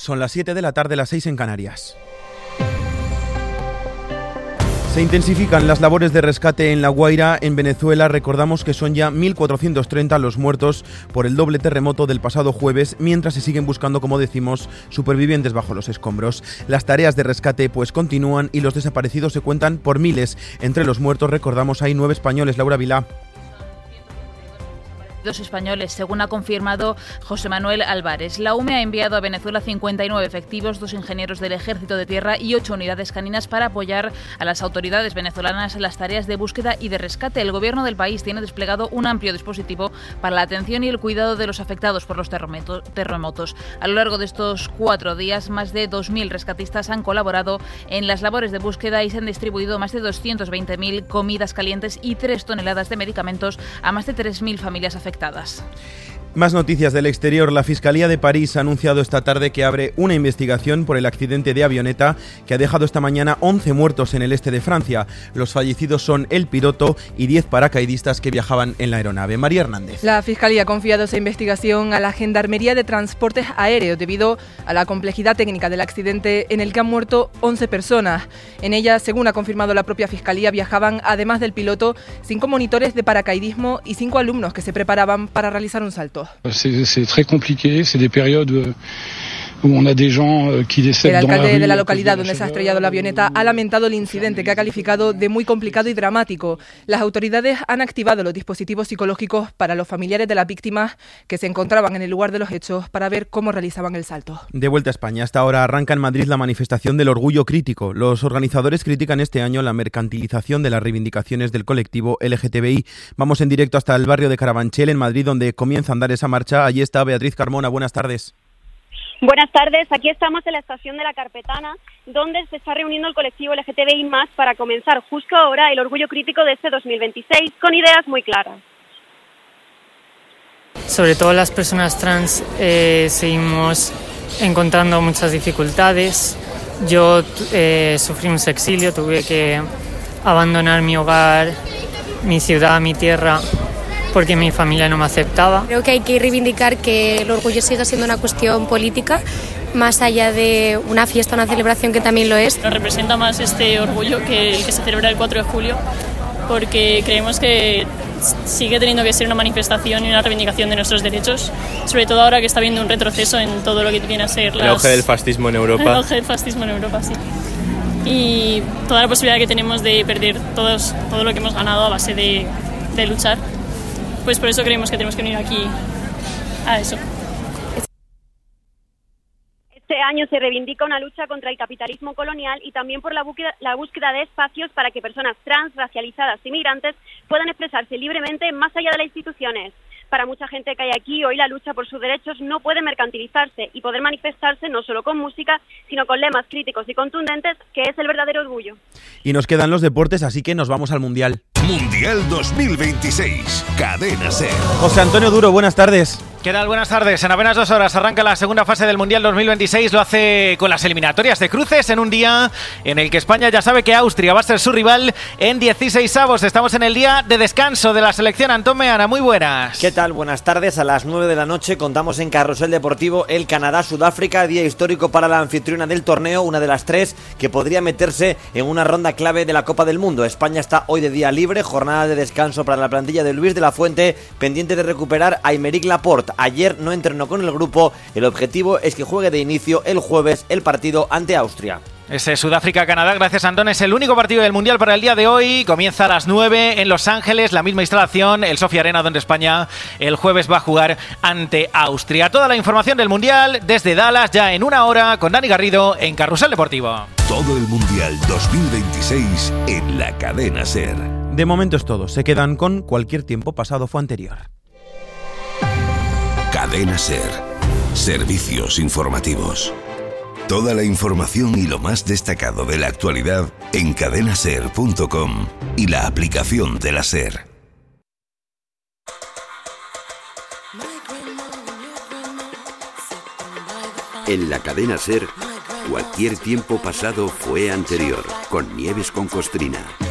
Son las 7 de la tarde, las 6 en Canarias. Se intensifican las labores de rescate en La Guaira, en Venezuela. Recordamos que son ya 1.430 los muertos por el doble terremoto del pasado jueves, mientras se siguen buscando, como decimos, supervivientes bajo los escombros. Las tareas de rescate pues continúan y los desaparecidos se cuentan por miles. Entre los muertos, recordamos, hay 9 españoles. Laura Vilá. 2 españoles, según ha confirmado José Manuel Álvarez. La UME ha enviado a Venezuela 59 efectivos, 2 ingenieros del Ejército de Tierra y 8 unidades caninas para apoyar a las autoridades venezolanas en las tareas de búsqueda y de rescate. El gobierno del país tiene desplegado un amplio dispositivo para la atención y el cuidado de los afectados por los terremotos. A lo largo de estos 4 días, más de 2.000 rescatistas han colaborado en las labores de búsqueda y se han distribuido más de 220.000 comidas calientes y 3 toneladas de medicamentos a más de 3.000 familias afectadas. Más noticias del exterior. La Fiscalía de París ha anunciado esta tarde que abre una investigación por el accidente de avioneta que ha dejado esta mañana 11 muertos en el este de Francia. Los fallecidos son el piloto y 10 paracaidistas que viajaban en la aeronave. María Hernández. La Fiscalía ha confiado esa investigación a la Gendarmería de Transportes Aéreos debido a la complejidad técnica del accidente en el que han muerto 11 personas. En ella, según ha confirmado la propia Fiscalía, viajaban, además del piloto, 5 monitores de paracaidismo y 5 alumnos que se preparaban para realizar un salto. C'est très compliqué, c'est des périodes où on a des gens qui décèdent dans la rue. El alcalde de la localidad donde se ha estrellado la avioneta ha lamentado el incidente, que ha calificado de muy complicado y dramático. Las autoridades han activado los dispositivos psicológicos para los familiares de las víctimas que se encontraban en el lugar de los hechos para ver cómo realizaban el salto. De vuelta a España, hasta ahora arranca en Madrid la manifestación del orgullo crítico. Los organizadores critican este año la mercantilización de las reivindicaciones del colectivo LGTBI. Vamos en directo hasta el barrio de Carabanchel, en Madrid, donde comienza a andar esa marcha. Allí está Beatriz Carmona. Buenas tardes. Buenas tardes, aquí estamos en la estación de La Carpetana, donde se está reuniendo el colectivo LGTBI+, para comenzar justo ahora el orgullo crítico de este 2026, con ideas muy claras. Sobre todo las personas trans seguimos encontrando muchas dificultades. Yo sufrí un exilio, tuve que abandonar mi hogar, mi ciudad, mi tierra, porque mi familia no me aceptaba. Creo que hay que reivindicar que el orgullo siga siendo una cuestión política, más allá de una fiesta, una celebración que también lo es. Nos representa más este orgullo que el que se celebra el 4 de julio, porque creemos que sigue teniendo que ser una manifestación y una reivindicación de nuestros derechos, sobre todo ahora que está habiendo un retroceso en todo lo que viene a ser el auge del fascismo en Europa. El auge del fascismo en Europa, sí. Y toda la posibilidad que tenemos de perder todo lo que hemos ganado a base de luchar. Pues por eso creemos que tenemos que venir aquí a eso. Este año se reivindica una lucha contra el capitalismo colonial y también por la búsqueda de espacios para que personas trans, racializadas y migrantes puedan expresarse libremente más allá de las instituciones. Para mucha gente que hay aquí, hoy la lucha por sus derechos no puede mercantilizarse y poder manifestarse no solo con música, sino con lemas críticos y contundentes, que es el verdadero orgullo. Y nos quedan los deportes, así que nos vamos al Mundial. Mundial 2026, Cadena SER. José Antonio Duro, buenas tardes. ¿Qué tal? Buenas tardes. En apenas 2 horas arranca la segunda fase del Mundial 2026. Lo hace con las eliminatorias de cruces en un día en el que España ya sabe que Austria va a ser su rival en 16avos. Estamos en el día de descanso de la selección. Antón Meana, muy buenas. ¿Qué tal? Buenas tardes. A las 9 de la noche contamos en Carrusel Deportivo el Canadá-Sudáfrica, día histórico para la anfitriona del torneo, una de las 3 que podría meterse en una ronda clave de la Copa del Mundo. España está hoy de día libre, jornada de descanso para la plantilla de Luis de la Fuente, pendiente de recuperar a Aymeric Laporte. Ayer no entrenó con el grupo, el objetivo es que juegue de inicio el jueves el partido ante Austria. Ese Sudáfrica-Canadá, gracias Antón, es el único partido del Mundial para el día de hoy. Comienza a las 9 en Los Ángeles, la misma instalación, el Sofía Arena, donde España el jueves va a jugar ante Austria. Toda la información del Mundial desde Dallas, ya en 1 hora, con Dani Garrido en Carrusel Deportivo. Todo el Mundial 2026 en la Cadena SER. De momento es todo, se quedan con cualquier tiempo pasado fue anterior. Cadena SER. Servicios informativos. Toda la información y lo más destacado de la actualidad en cadenaser.com y la aplicación de la SER. En la Cadena SER, cualquier tiempo pasado fue anterior, con Nieves con Costrina.